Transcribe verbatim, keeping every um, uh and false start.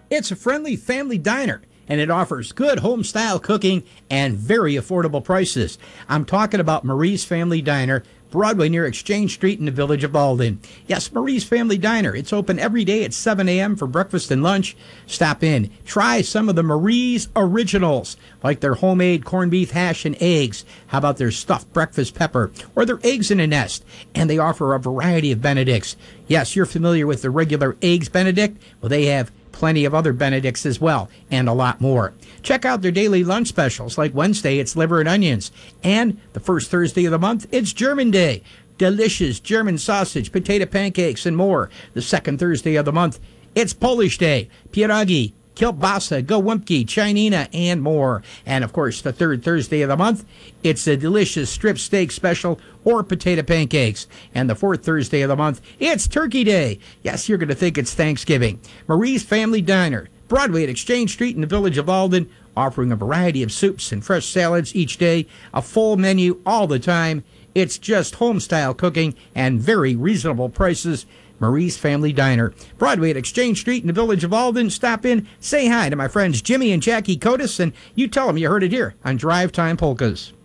It's a friendly family diner, and it offers good home-style cooking and very affordable prices. I'm talking about Marie's Family Diner, Broadway near Exchange Street in the village of Alden. Yes, Marie's Family Diner. It's open every day at seven a.m. for breakfast and lunch. Stop in. Try some of the Marie's originals, like their homemade corned beef hash and eggs. How about their stuffed breakfast pepper or their eggs in a nest? And they offer a variety of Benedicts. Yes, you're familiar with the regular Eggs Benedict? Well, they have plenty of other Benedicts as well, and a lot more. Check out their daily lunch specials, like Wednesday, it's liver and onions. And the first Thursday of the month, it's German Day. Delicious German sausage, potato pancakes, and more. The second Thursday of the month, it's Polish Day. Pierogi, kielbasa, gołąbki, chinina, and more. And, of course, the third Thursday of the month, it's a delicious strip steak special or potato pancakes. And the fourth Thursday of the month, it's Turkey Day. Yes, you're going to think it's Thanksgiving. Marie's Family Diner, Broadway at Exchange Street in the village of Alden, offering a variety of soups and fresh salads each day, a full menu all the time. It's just home-style cooking and very reasonable prices. Marie's Family Diner, Broadway at Exchange Street in the village of Alden. Stop in, say hi to my friends Jimmy and Jackie Cotis, and you tell them you heard it here on Drive Time Polkas.